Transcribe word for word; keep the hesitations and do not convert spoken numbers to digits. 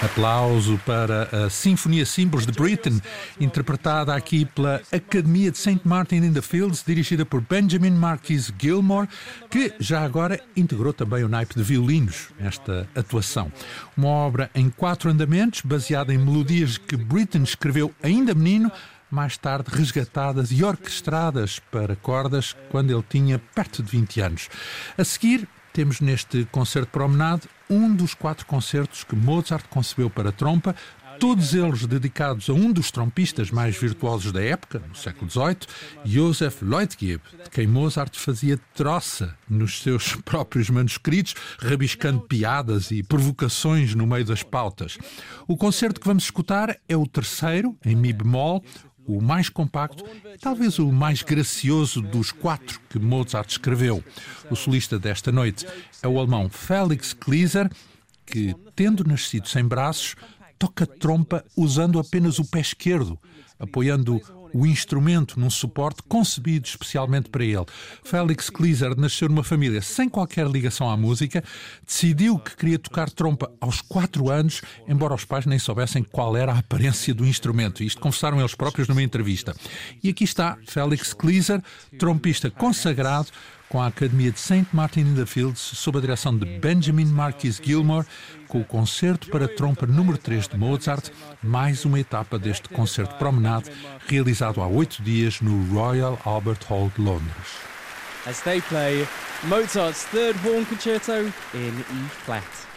Aplauso para a Sinfonia Símbolos de Britten, interpretada aqui pela Academia de Saint Martin in the Fields, dirigida por Benjamin Marquis Gilmore, que já agora integrou também o naipe de violinos nesta atuação. Uma obra em quatro andamentos, baseada em melodias que Britten escreveu ainda menino, mais tarde resgatadas e orquestradas para cordas quando ele tinha perto de vinte anos. A seguir, temos neste concerto promenade um dos quatro concertos que Mozart concebeu para trompa, todos eles dedicados a um dos trompistas mais virtuosos da época, no século dezoito, Joseph Leutgeb, de quem Mozart fazia troça nos seus próprios manuscritos, rabiscando piadas e provocações no meio das pautas. O concerto que vamos escutar é o terceiro, em mi bemol, o mais compacto e talvez o mais gracioso dos quatro que Mozart escreveu. O solista desta noite é o alemão Felix Klieser, que, tendo nascido sem braços, toca trompa usando apenas o pé esquerdo, apoiando o instrumento num suporte concebido especialmente para ele. Felix Klieser nasceu numa família sem qualquer ligação à música, decidiu que queria tocar trompa aos quatro anos, embora os pais nem soubessem qual era a aparência do instrumento. Isto confessaram eles próprios numa entrevista. E aqui está Felix Klieser, trompista consagrado, com a Academia de Saint Martin in the Fields, sob a direção de Benjamin Marquis Gilmore, com o concerto para trompa número três de Mozart, mais uma etapa deste concerto promenade, realizado há oito dias no Royal Albert Hall de Londres. As they play Mozart's Third Horn Concerto in E flat.